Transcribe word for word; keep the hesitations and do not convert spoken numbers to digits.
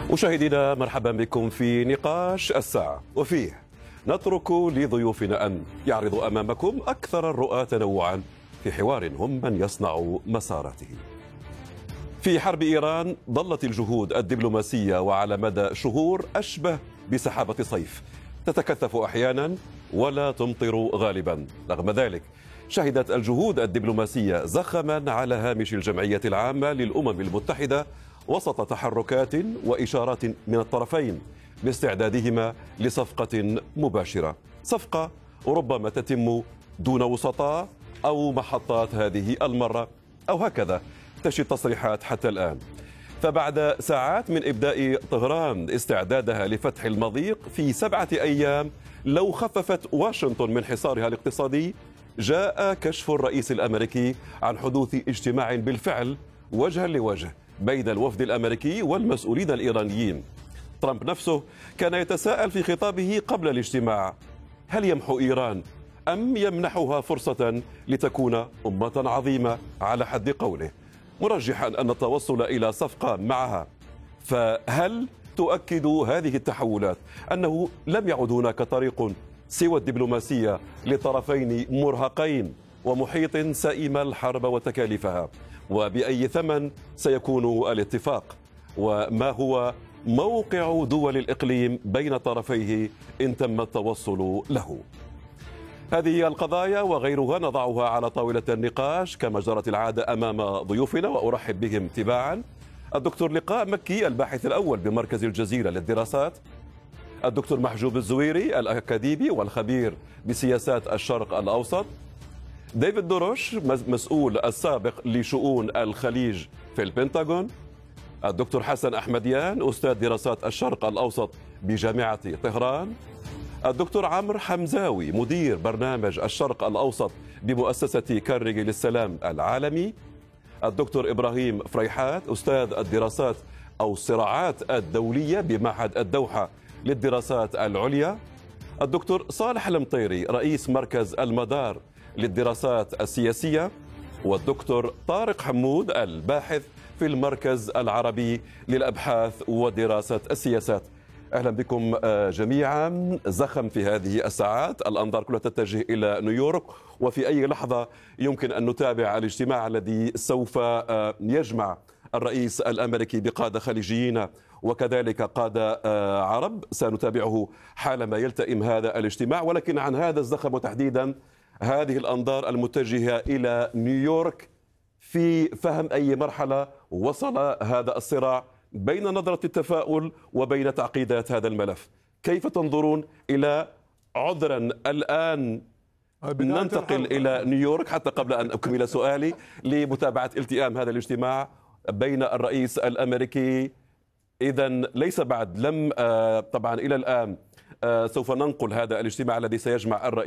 مشاهدينا مرحبا بكم في نقاش الساعة، وفيه نترك لضيوفنا أن يعرضوا أمامكم أكثر الرؤى تنوعا في حوار هم من يصنع مساراته. في حرب إيران ظلت الجهود الدبلوماسية وعلى مدى شهور أشبه بسحابة صيف تتكثف أحيانا ولا تمطر غالبا. رغم ذلك شهدت الجهود الدبلوماسية زخما على هامش الجمعية العامة للأمم المتحدة وسط تحركات وإشارات من الطرفين باستعدادهما لصفقة مباشرة، صفقة ربما تتم دون وسطاء أو محطات هذه المرة، أو هكذا تشي تصريحات حتى الآن. فبعد ساعات من إبداء طهران استعدادها لفتح المضيق في سبعة أيام لو خففت واشنطن من حصارها الاقتصادي، جاء كشف الرئيس الأمريكي عن حدوث اجتماع بالفعل وجها لوجه بين الوفد الأمريكي والمسؤولين الإيرانيين. ترامب نفسه كان يتساءل في خطابه قبل الاجتماع: هل يمحو إيران أم يمنحها فرصة لتكون أمة عظيمة على حد قوله، مرجحا أن التوصل إلى صفقة معها. فهل تؤكد هذه التحولات أنه لم يعد هناك طريق سوى الدبلوماسية لطرفين مرهقين ومحيط سائم الحرب وتكاليفها؟ وبأي ثمن سيكون الاتفاق؟ وما هو موقع دول الإقليم بين طرفيه إن تم التوصل له؟ هذه القضايا وغيرها نضعها على طاولة النقاش كما جرت العادة أمام ضيوفنا، وأرحب بهم تباعا: الدكتور لقاء مكي الباحث الأول بمركز الجزيرة للدراسات، الدكتور محجوب الزويري الأكاديمي والخبير بسياسات الشرق الأوسط، ديفيد دروش مسؤول السابق لشؤون الخليج في البنتاغون، الدكتور حسن أحمديان أستاذ دراسات الشرق الأوسط بجامعة طهران، الدكتور عمرو حمزاوي مدير برنامج الشرق الأوسط بمؤسسة كارنيجي للسلام العالمي، الدكتور إبراهيم فريحات أستاذ الدراسات أو الصراعات الدولية بمعهد الدوحة للدراسات العليا، الدكتور صالح المطيري رئيس مركز المدار للدراسات السياسية، والدكتور طارق حمود الباحث في المركز العربي للأبحاث ودراسة السياسات. أهلا بكم جميعا. زخم في هذه الساعات، الأنظار كلها تتجه إلى نيويورك، وفي أي لحظة يمكن أن نتابع الاجتماع الذي سوف يجمع الرئيس الأمريكي بقادة خليجيين وكذلك قادة عرب. سنتابعه حالما يلتئم هذا الاجتماع، ولكن عن هذا الزخم وتحديدا هذه الأنظار المتجهة إلى نيويورك في فهم أي مرحلة وصل هذا الصراع بين نظرة التفاؤل وبين تعقيدات هذا الملف. كيف تنظرون إلى عذرا الآن ننتقل إلى نيويورك، حتى قبل أن أكمل سؤالي، لمتابعة التئام هذا الاجتماع بين الرئيس الأمريكي؟ إذن ليس بعد، لم طبعا إلى الآن سوف ننقل هذا الاجتماع الذي سيجمع الرئيس